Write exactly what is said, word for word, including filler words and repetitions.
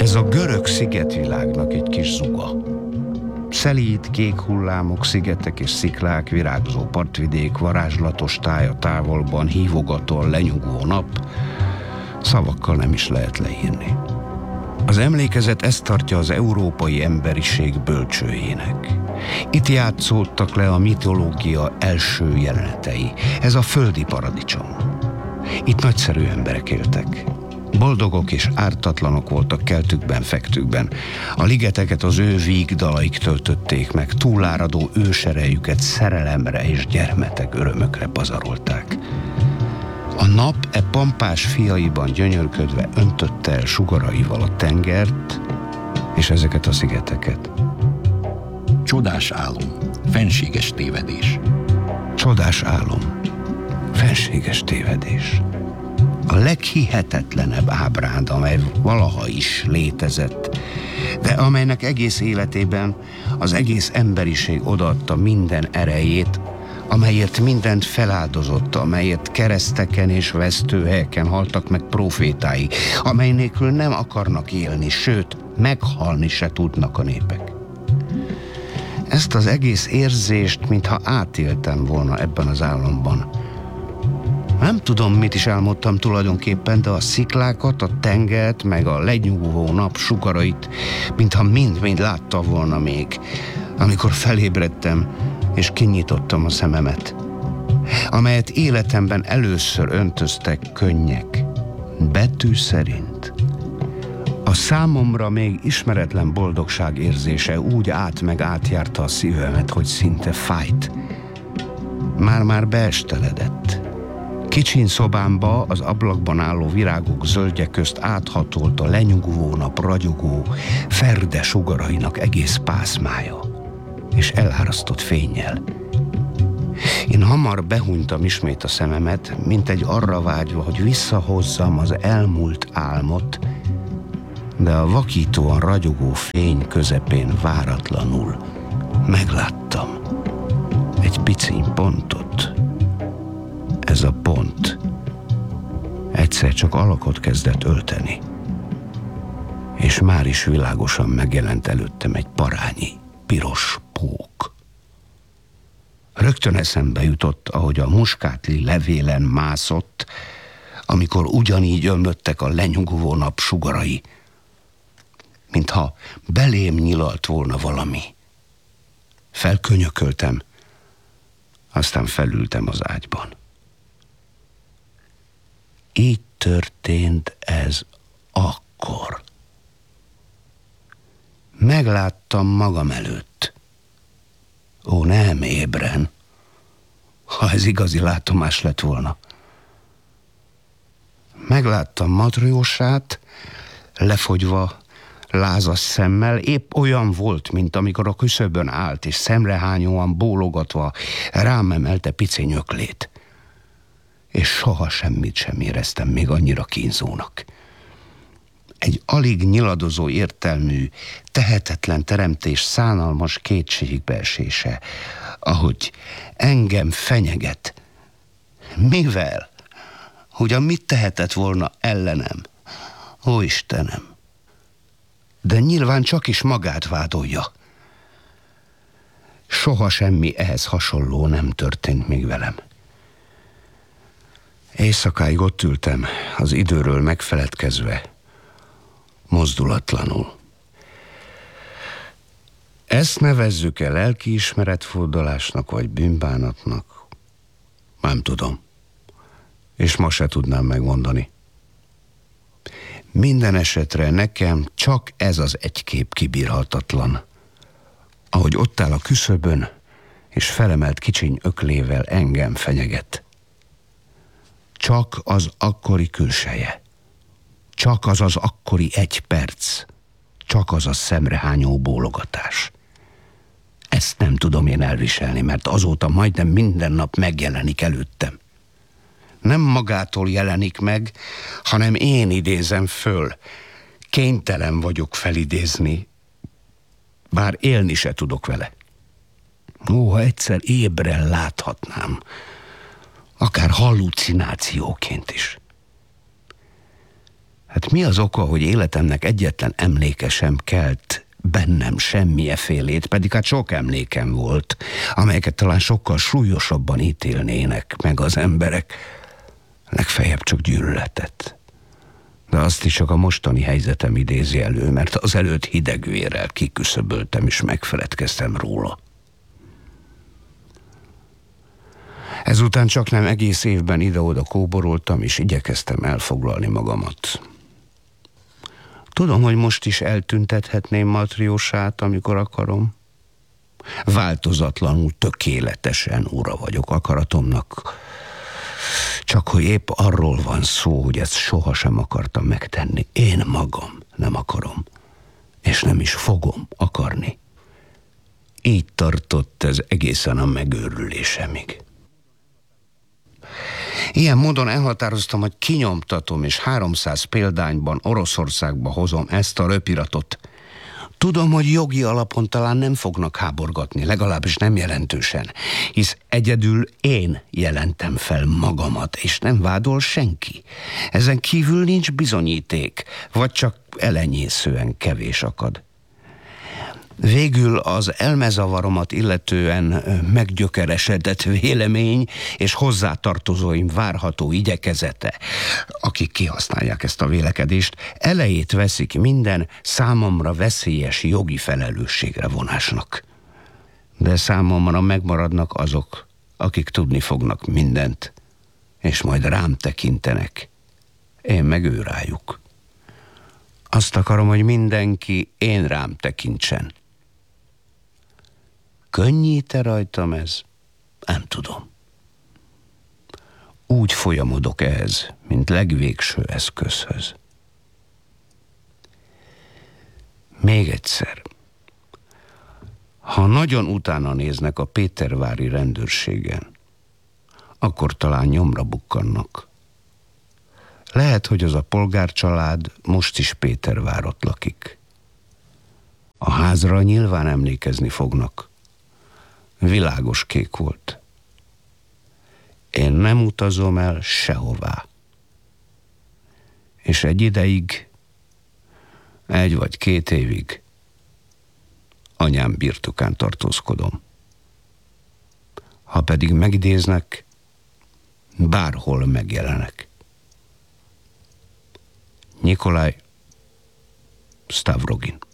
Ez a görög szigetvilágnak egy kis zuga. Szelíd, kék hullámok, szigetek és sziklák, virágzó partvidék, varázslatos táj a távolban, hívogató, lenyugvó nap, szavakkal nem is lehet leírni. Az emlékezet ezt tartja az európai emberiség bölcsőjének. Itt játszódtak le a mitológia első jelenetei. Ez a földi paradicsom. Itt nagyszerű emberek éltek. Boldogok és ártatlanok voltak keltükben, fektükben. A ligeteket az ő vígdalaik töltötték meg, túláradó őserejüket szerelemre és gyermetek örömökre pazarolták. A nap e pampás fiaiban gyönyörködve öntötte el sugaraival a tengert és ezeket a szigeteket. Csodás álom, fenséges tévedés. Csodás álom, fenséges tévedés. A leghihetetlenebb ábránd, amely valaha is létezett, de amelynek egész életében az egész emberiség odaadta minden erejét, amelyért mindent feláldozott, amelyért kereszteken és vesztőhelyeken haltak meg prófétái, amely nélkül nem akarnak élni, sőt, meghalni se tudnak a népek. Ezt az egész érzést, mintha átéltem volna ebben az álomban. Nem tudom, mit is álmodtam tulajdonképpen, de a sziklákat, a tengert, meg a lenyugvó nap sugarait, mintha mind-mind láttam volna még, amikor felébredtem, és kinyitottam a szememet, amelyet életemben először öntöztek könnyek, betű szerint. A számomra még ismeretlen boldogság érzése úgy át meg átjárta a szívemet, hogy szinte fájt. Már-már beesteledett. Kicsin szobámba az ablakban álló virágok zöldje közt áthatolt a lenyugvó nap ragyogó, ferde sugarainak egész pászmája, és elárasztott fénnyel. Én hamar behunytam ismét a szememet, mint egy arra vágyva, hogy visszahozzam az elmúlt álmot, de a vakítóan ragyogó fény közepén váratlanul megláttam egy piciny pontot. Ez a pont egyszer csak alakot kezdett ölteni, és már is világosan megjelent előttem egy parányi, piros pók. Rögtön eszembe jutott, ahogy a muskátli levélen mászott, amikor ugyanígy ömlöttek a lenyugvó nap sugarai, mintha belém nyilalt volna valami. Felkönyököltem, aztán felültem az ágyban. Így történt ez akkor. Megláttam magam előtt. Ó, nem ébren, ha ez igazi látomás lett volna. Megláttam Matrjósát, lefogyva, lázas szemmel, épp olyan volt, mint amikor a küszöbön állt, és szemrehányóan bólogatva rám emelte pici nyöklét. És soha semmit sem éreztem még annyira kínzónak. Egy alig nyiladozó értelmű, tehetetlen teremtés szánalmas kétségbeesése, ahogy engem fenyeget. Mivel? Ugyan mit tehetett volna ellenem? Ó, Istenem! De nyilván csak is magát vádolja. Soha semmi ehhez hasonló nem történt még velem. Éjszakáig ott ültem, az időről megfeledkezve, mozdulatlanul. Ezt nevezzük el lelkiismeretfordulásnak vagy bűnbánatnak? Nem tudom. És ma se tudnám megmondani. Minden esetre nekem csak ez az egy kép kibírhatatlan. Ahogy ott áll a küszöbön, és felemelt kicsiny öklével engem fenyeget. Csak az akkori külseje. Csak az az akkori egy perc. Csak az a szemrehányó bólogatás. Ezt nem tudom én elviselni, mert azóta majdnem minden nap megjelenik előttem. Nem magától jelenik meg, hanem én idézem föl. Kénytelen vagyok felidézni, bár élni se tudok vele. Ó, ha egyszer ébren láthatnám, akár hallucinációként is. Hát mi az oka, hogy életemnek egyetlen emléke sem kelt bennem semmiefélét, pedig hát sok emlékem volt, amelyeket talán sokkal súlyosabban ítélnének meg az emberek, legfeljebb csak gyűlöletet. De azt is csak a mostani helyzetem idézi elő, mert az előtt hidegvérrel kiküszöböltem és megfeledkeztem róla. Ezután csak nem egész évben ide-oda kóboroltam, és igyekeztem elfoglalni magamat. Tudom, hogy most is eltüntethetném Matriósát, amikor akarom. Változatlanul, tökéletesen ura vagyok akaratomnak. Csak hogy épp arról van szó, hogy ezt sohasem akartam megtenni. Én magam nem akarom, és nem is fogom akarni. Így tartott ez egészen a megőrülésemig. Ilyen módon elhatároztam, hogy kinyomtatom, és háromszáz példányban Oroszországba hozom ezt a röpiratot. Tudom, hogy jogi alapon talán nem fognak háborgatni, legalábbis nem jelentősen, hisz egyedül én jelentem fel magamat, és nem vádol senki. Ezen kívül nincs bizonyíték, vagy csak elenyészően kevés akad. Végül az elmezavaromat illetően meggyökeresedett vélemény és hozzátartozóim várható igyekezete, akik kihasználják ezt a vélekedést, elejét veszik minden számomra veszélyes jogi felelősségre vonásnak. De számomra megmaradnak azok, akik tudni fognak mindent, és majd rám tekintenek. Én meg ő rájuk. Azt akarom, hogy mindenki én rám tekintsen. Könnyít-e rajtam ez? Nem tudom. Úgy folyamodok ehhez, mint legvégső eszközhöz. Még egyszer. Ha nagyon utána néznek a pétervári rendőrségen, akkor talán nyomra bukkannak. Lehet, hogy az a polgárcsalád most is Pétervárott lakik. A házra nyilván emlékezni fognak. Világos kék volt. Én nem utazom el sehová. És egy ideig, egy vagy két évig anyám birtokán tartózkodom. Ha pedig megidéznek, bárhol megjelenek. Nikolaj Stavrogin.